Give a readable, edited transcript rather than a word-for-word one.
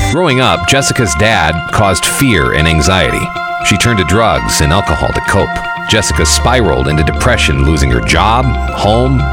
Growing up, Jessica's dad caused fear and anxiety. She turned to drugs and alcohol to cope. Jessica spiraled into depression, losing her job, home,